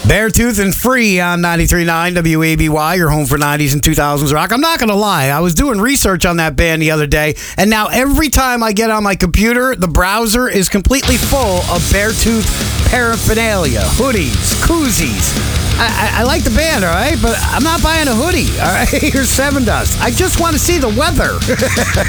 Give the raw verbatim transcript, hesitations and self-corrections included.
Beartooth and Free on ninety-three point nine W A B Y, your home for nineties and two thousands rock. I'm not going to lie. I was doing research on that band the other day, and now every time I get on my computer, the browser is completely full of Beartooth paraphernalia, hoodies, koozies. I, I, I like the band, all right, but I'm not buying a hoodie, all right? Or Seven Dust. I just want to see the weather.